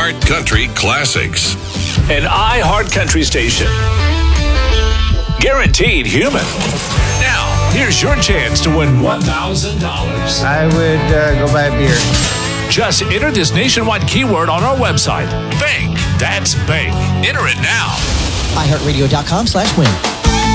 iHeart Country Classics. An iHeart Country station. Guaranteed human. Now, here's your chance to win $1,000. I would go buy a beer. Just enter this nationwide keyword on our website. Bank. That's bank. Enter it now. iHeartRadio.com/win.